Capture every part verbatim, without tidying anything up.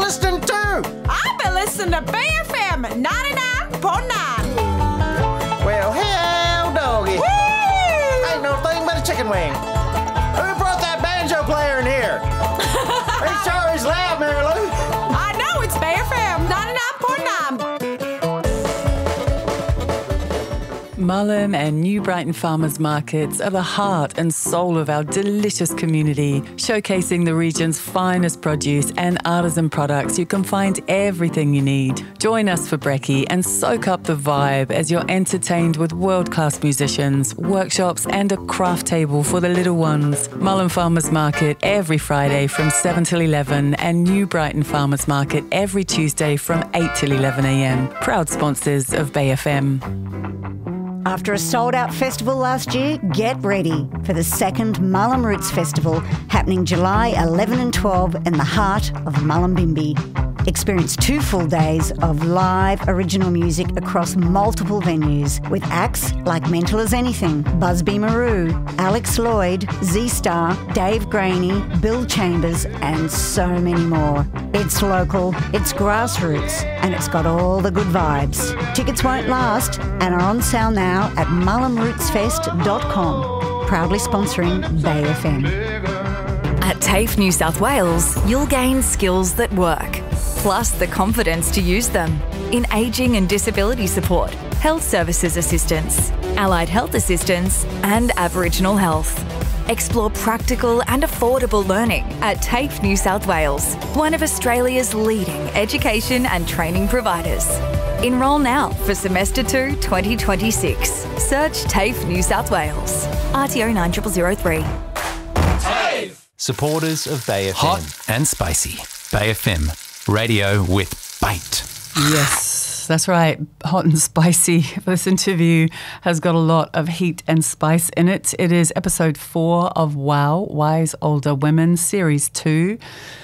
listening to? I've been listening to B F M ninety-nine point nine. Well, hell, doggy. Woo! Ain't no thing but a chicken wing. Who brought that banjo player in here? He sure is loud, Mary Lou. I know, it's B F M ninety-nine point nine. Mullum and New Brighton Farmers Markets are the heart and soul of our delicious community, showcasing the region's finest produce and artisan products. You can find everything you need. Join us for brekkie and soak up the vibe as you're entertained with world-class musicians, workshops and a craft table for the little ones. Mullum Farmers Market every Friday from seven till eleven and New Brighton Farmers Market every Tuesday from eight till eleven a m. Proud sponsors of B F M. After a sold-out festival last year, get ready for the second Mullum Roots Festival happening July eleven and twelve in the heart of Mullumbimby. Experience two full days of live original music across multiple venues with acts like Mental as Anything, Busby Maru, Alex Lloyd, Z-Star, Dave Graney, Bill Chambers and so many more. It's local, it's grassroots and it's got all the good vibes. Tickets won't last and are on sale now at mullum roots fest dot com. Proudly sponsoring Bay F M. At TAFE New South Wales, you'll gain skills that work, plus the confidence to use them in ageing and disability support, health services assistance, allied health assistance and Aboriginal health. Explore practical and affordable learning at TAFE New South Wales, one of Australia's leading education and training providers. Enrol now for semester two twenty twenty-six. Search TAFE New South Wales. R T O nine zero zero zero three. TAFE! Supporters of Bay F M. Hot and spicy. Bay F M. Radio with bite. Yes, that's right. Hot and spicy. This interview has got a lot of heat and spice in it. It is episode four of WOW, Wise Older Women, series two,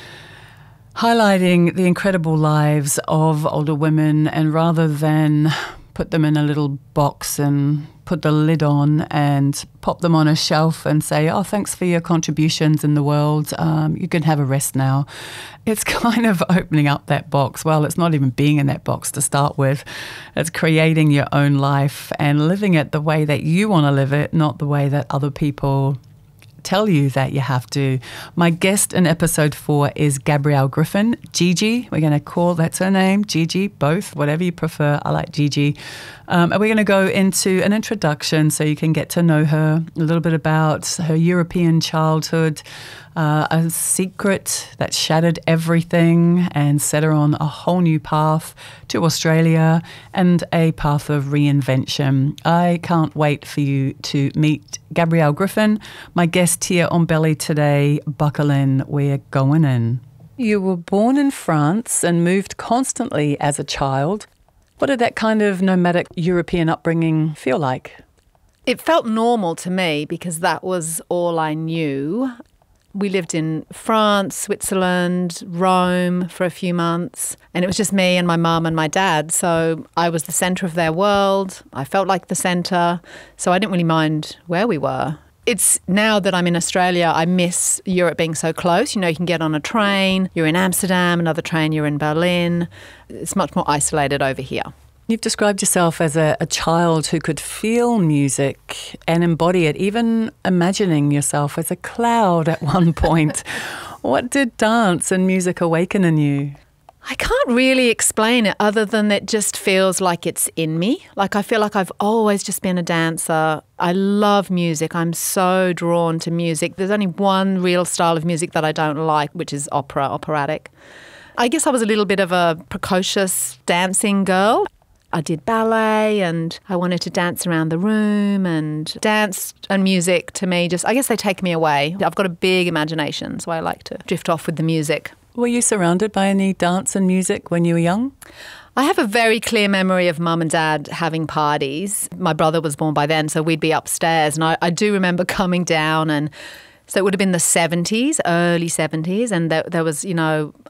highlighting the incredible lives of older women, and rather than put them in a little box and put the lid on and pop them on a shelf and say, oh, thanks for your contributions in the world, um, you can have a rest now. It's kind of opening up that box. Well, it's not even being in that box to start with. It's creating your own life and living it the way that you want to live it, not the way that other people tell you that you have to. My guest in episode four is Gabrielle Griffin, Gigi. We're going to call, that's her name, Gigi, both, whatever you prefer. I like Gigi. Um, and we're going to go into an introduction so you can get to know her, a little bit about her European childhood, uh, a secret that shattered everything and set her on a whole new path to Australia and a path of reinvention. I can't wait for you to meet Gabrielle Griffin, my guest here on Belly today. Buckle in, we're going in. You were born in France and moved constantly as a child. What did that kind of nomadic European upbringing feel like? It felt normal to me because that was all I knew. We lived in France, Switzerland, Rome for a few months, and it was just me and my mum and my dad. So I was the centre of their world. I felt like the centre, so I didn't really mind where we were. It's now that I'm in Australia, I miss Europe being so close. You know, you can get on a train, you're in Amsterdam, another train, you're in Berlin. It's much more isolated over here. You've described yourself as a, a child who could feel music and embody it, even imagining yourself as a cloud at one point. What did dance and music awaken in you? I can't really explain it other than it just feels like it's in me. Like I feel like I've always just been a dancer. I love music. I'm so drawn to music. There's only one real style of music that I don't like, which is opera, operatic. I guess I was a little bit of a precocious dancing girl. I did ballet and I wanted to dance around the room, and dance and music to me just, I guess they take me away. I've got a big imagination, so I like to drift off with the music. Were you surrounded by any dance and music when you were young? I have a very clear memory of mum and dad having parties. My brother was born by then, so we'd be upstairs, and I, I do remember coming down, and so it would have been the seventies, early seventies, and there, there was, you know,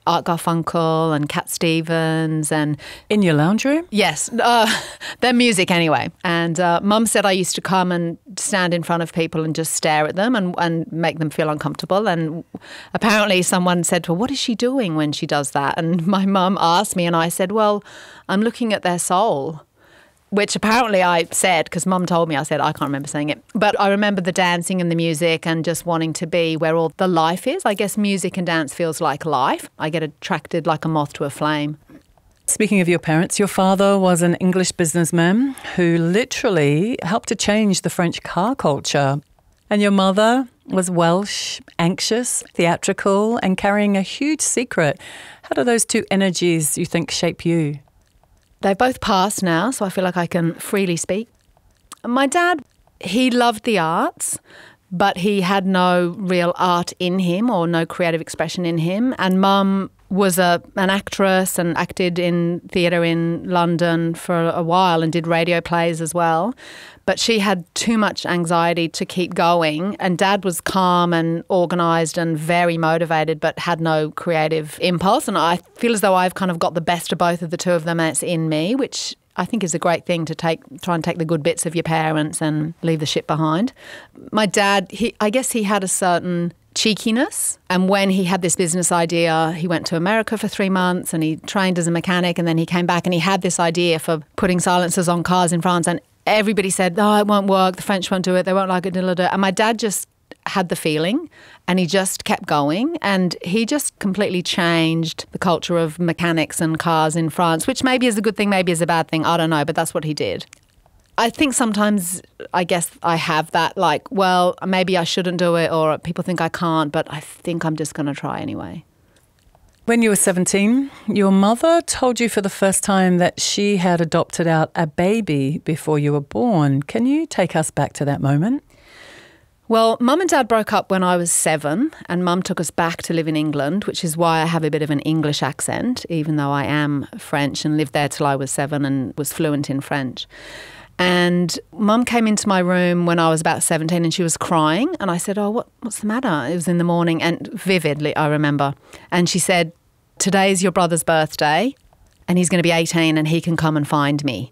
Art Garfunkel and Cat Stevens. And in your lounge room? Yes, uh, their music anyway. And uh, Mum said I used to come and stand in front of people and just stare at them and, and make them feel uncomfortable. And apparently someone said to her, what is she doing when she does that? And my mum asked me and I said, well, I'm looking at their soul. Which apparently I said, because Mum told me, I said, I can't remember saying it. But I remember the dancing and the music and just wanting to be where all the life is. I guess music and dance feels like life. I get attracted like a moth to a flame. Speaking of your parents, your father was an English businessman who literally helped to change the French car culture. And your mother was Welsh, anxious, theatrical, and carrying a huge secret. How do those two energies, you think, shape you? They've both passed now, so I feel like I can freely speak. My dad, he loved the arts, but he had no real art in him or no creative expression in him. And Mum was a an actress and acted in theatre in London for a while and did radio plays as well. But she had too much anxiety to keep going, and Dad was calm and organised and very motivated but had no creative impulse. And I feel as though I've kind of got the best of both of the two of them, and it's in me, which I think is a great thing to take, try and take the good bits of your parents and leave the shit behind. My dad, he, I guess he had a certain cheekiness, and when he had this business idea, he went to America for three months and he trained as a mechanic, and then he came back and he had this idea for putting silencers on cars in France, and everybody said, oh, it won't work, the French won't do it, they won't like it, and my dad just had the feeling and he just kept going, and he just completely changed the culture of mechanics and cars in France, which maybe is a good thing, maybe is a bad thing, I don't know, but that's what he did. I think sometimes, I guess I have that like, well, maybe I shouldn't do it, or people think I can't, but I think I'm just going to try anyway. When you were seventeen, your mother told you for the first time that she had adopted out a baby before you were born. Can you take us back to that moment? Well, Mum and Dad broke up when I was seven, and Mum took us back to live in England, which is why I have a bit of an English accent, even though I am French and lived there till I was seven and was fluent in French. And Mum came into my room when I was about seventeen and she was crying. And I said, oh, what, what's the matter? It was in the morning, and vividly I remember. And she said, today's your brother's birthday and he's going to be eighteen and he can come and find me.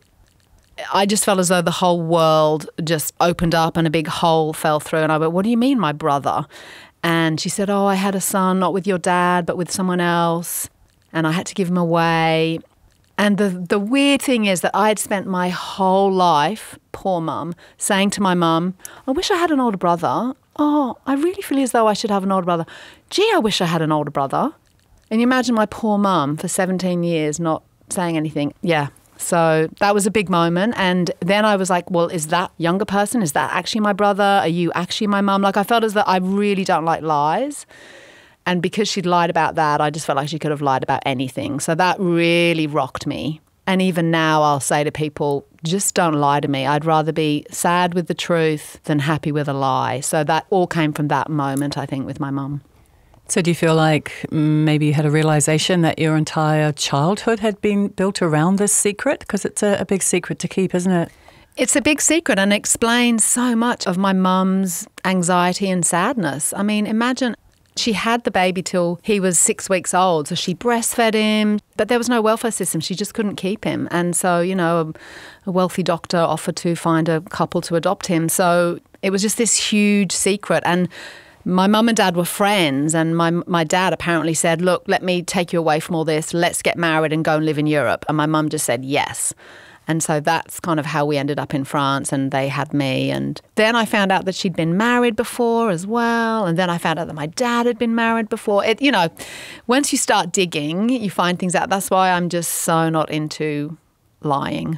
I just felt as though the whole world just opened up and a big hole fell through. And I went, what do you mean, my brother? And she said, oh, I had a son, not with your dad, but with someone else. And I had to give him away. And the, the weird thing is that I had spent my whole life, poor mum, saying to my mum, I wish I had an older brother. Oh, I really feel as though I should have an older brother. Gee, I wish I had an older brother. And you imagine my poor mum for seventeen years not saying anything. Yeah. So that was a big moment. And then I was like, well, is that younger person? Is that actually my brother? Are you actually my mum? Like, I felt as though I really don't like lies. And because she'd lied about that, I just felt like she could have lied about anything. So that really rocked me. And even now I'll say to people, just don't lie to me. I'd rather be sad with the truth than happy with a lie. So that all came from that moment, I think, with my mum. So do you feel like maybe you had a realisation that your entire childhood had been built around this secret? Because it's a, a big secret to keep, isn't it? It's a big secret and explains so much of my mum's anxiety and sadness. I mean, imagine she had the baby till he was six weeks old, so she breastfed him, but there was no welfare system. She just couldn't keep him. And so, you know, a, a wealthy doctor offered to find a couple to adopt him. So it was just this huge secret. And my mum and dad were friends, and my my dad apparently said, look, let me take you away from all this. Let's get married and go and live in Europe. And my mum just said yes. And so that's kind of how we ended up in France, and they had me. And then I found out that she'd been married before as well. And then I found out that my dad had been married before. It, you know, once you start digging, you find things out. That's why I'm just so not into lying.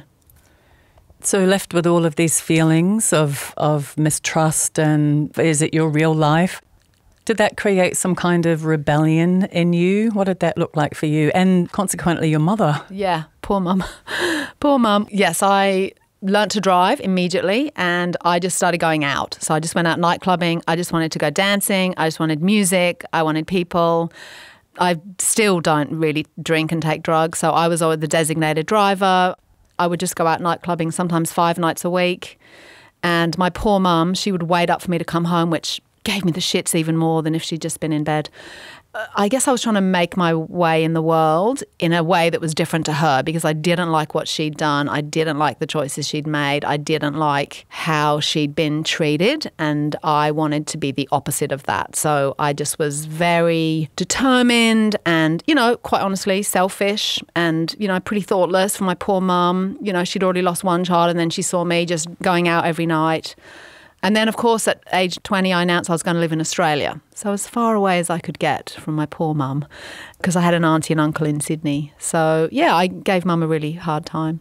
So left with all of these feelings of, of mistrust and is it your real life? Did that create some kind of rebellion in you? What did that look like for you? And consequently, your mother? Yeah, poor mum. Poor mum. Yes, I learnt to drive immediately and I just started going out. So I just went out nightclubbing. I just wanted to go dancing. I just wanted music. I wanted people. I still don't really drink and take drugs. So I was always the designated driver. I would just go out nightclubbing sometimes five nights a week. And my poor mum, she would wait up for me to come home, which gave me the shits even more than if she'd just been in bed. I guess I was trying to make my way in the world in a way that was different to her because I didn't like what she'd done. I didn't like the choices she'd made. I didn't like how she'd been treated, and I wanted to be the opposite of that. So I just was very determined and, you know, quite honestly, selfish and, you know, pretty thoughtless for my poor mum. You know, she'd already lost one child and then she saw me just going out every night. And then, of course, at age twenty, I announced I was going to live in Australia. So as far away as I could get from my poor mum, because I had an auntie and uncle in Sydney. So, yeah, I gave mum a really hard time.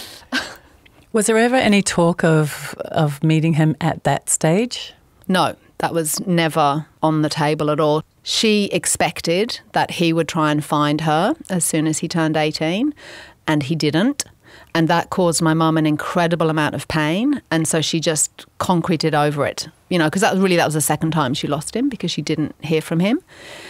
Was there ever any talk of of meeting him at that stage? No, that was never on the table at all. She expected that he would try and find her as soon as he turned eighteen, and he didn't. And that caused my mum an incredible amount of pain. And so she just concreted over it, you know, because that was really, that was the second time she lost him because she didn't hear from him.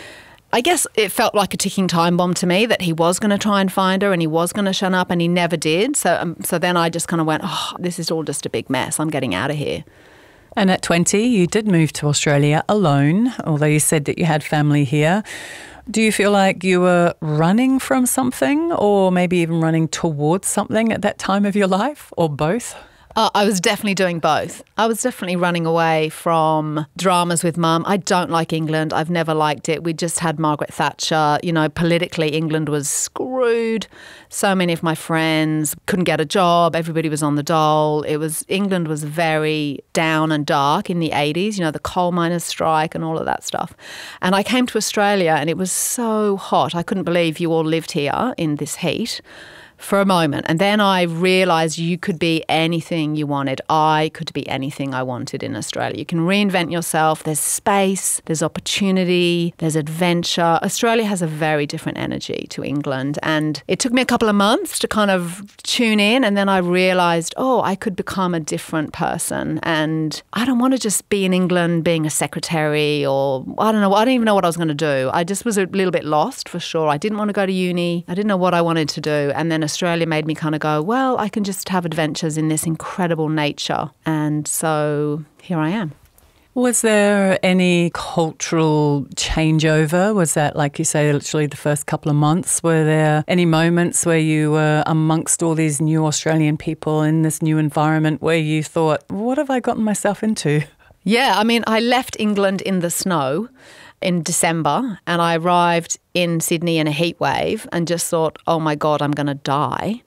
I guess it felt like a ticking time bomb to me that he was going to try and find her and he was going to shut up, and he never did. So, um, so then I just kind of went, oh, this is all just a big mess. I'm getting out of here. And at twenty, you did move to Australia alone, although you said that you had family here. Do you feel like you were running from something, or maybe even running towards something at that time of your life, or both? Uh, I was definitely doing both. I was definitely running away from dramas with mum. I don't like England. I've never liked it. We just had Margaret Thatcher. You know, politically, England was screwed. So many of my friends couldn't get a job. Everybody was on the dole. It was, England was very down and dark in the eighties, you know, the coal miners' strike and all of that stuff. And I came to Australia and it was so hot. I couldn't believe you all lived here in this heat for a moment. And then I realised you could be anything you wanted. I could be anything I wanted in Australia. You can reinvent yourself. There's space, there's opportunity, there's adventure. Australia has a very different energy to England. And it took me a couple of months to kind of tune in. And then I realised, oh, I could become a different person. And I don't want to just be in England being a secretary, or I don't know. I don't even know what I was going to do. I just was a little bit lost, for sure. I didn't want to go to uni. I didn't know what I wanted to do. And then Australia made me kind of go, well, I can just have adventures in this incredible nature. And so here I am. Was there any cultural changeover? Was that, like you say, literally the first couple of months? Were there any moments where you were amongst all these new Australian people in this new environment where you thought, what have I gotten myself into? Yeah, I mean, I left England in the snow in December, and I arrived in Sydney in a heat wave and just thought, oh my God, I'm going to die.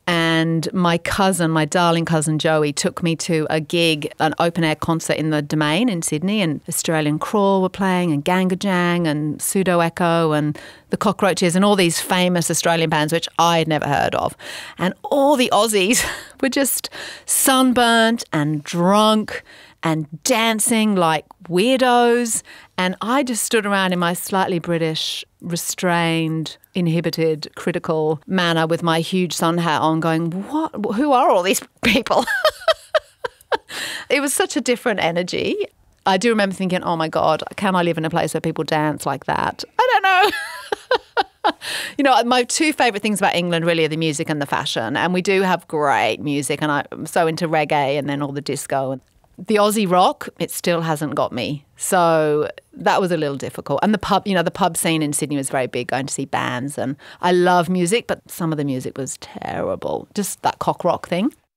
And my cousin, my darling cousin Joey, took me to a gig, an open-air concert in the Domain in Sydney, and Australian Crawl were playing, and Gangajang and Pseudo Echo and the Cockroaches and all these famous Australian bands which I had never heard of. And all the Aussies were just sunburnt and drunk and dancing like weirdos. And I just stood around in my slightly British, restrained, inhibited, critical manner with my huge sun hat on going, what? Who are all these people? It was such a different energy. I do remember thinking, oh my God, can I live in a place where people dance like that? I don't know. You know, my two favourite things about England really are the music and the fashion. And we do have great music, and I'm so into reggae and then all the disco. The Aussie rock, it still hasn't got me. So that was a little difficult. And the pub, you know, the pub scene in Sydney was very big, going to see bands. And I love music, but some of the music was terrible. Just that cock rock thing.